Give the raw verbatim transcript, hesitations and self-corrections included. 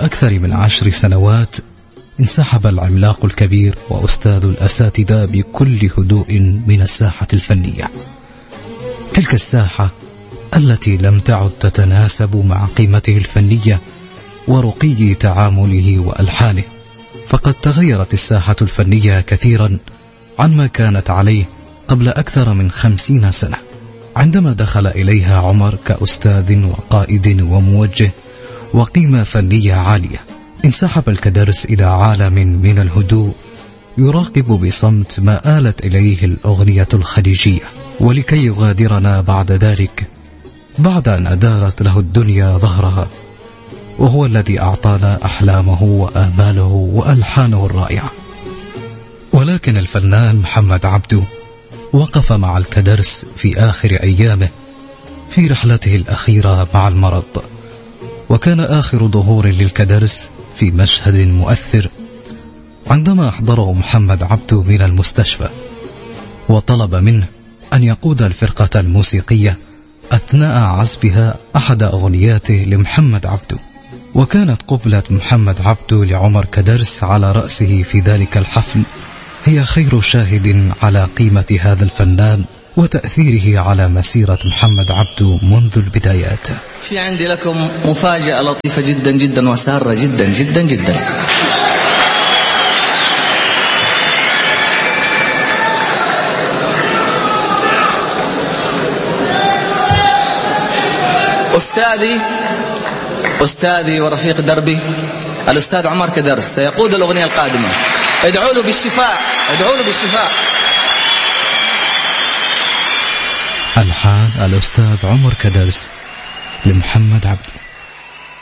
أكثر من عشر سنوات انسحب العملاق الكبير وأستاذ الأساتذة بكل هدوء من الساحة الفنية، تلك الساحة التي لم تعد تتناسب مع قيمته الفنية ورقي تعامله وألحانه. فقد تغيرت الساحة الفنية كثيرا عما كانت عليه قبل أكثر من خمسين سنة، عندما دخل إليها عمر كأستاذ وقائد وموجه وقيمة فنية عالية. انسحب الكدرس إلى عالم من الهدوء يراقب بصمت ما آلت إليه الأغنية الخليجية، ولكي يغادرنا بعد ذلك بعد أن أدارت له الدنيا ظهرها، وهو الذي أعطانا أحلامه وآماله وألحانه الرائعة. ولكن الفنان محمد عبده وقف مع الكدرس في آخر أيامه في رحلته الأخيرة مع المرض، وكان آخر ظهور للكدرس في مشهد مؤثر عندما أحضره محمد عبده من المستشفى، وطلب منه أن يقود الفرقة الموسيقية أثناء عزفها أحد أغنياته لمحمد عبده. وكانت قبلة محمد عبده لعمر كدرس على رأسه في ذلك الحفل هي خير شاهد على قيمة هذا الفنان وتأثيره على مسيرة محمد عبده منذ البدايات. في عندي لكم مفاجأة لطيفة جدا جدا وسارة جدا جدا جدا. أستاذي أستاذي ورفيق دربي الأستاذ عمر كدرس سيقود الأغنية القادمة. ادعوا له بالشفاء، ادعوا له بالشفاء. ألحان الأستاذ عمر كدرس لمحمد عبده.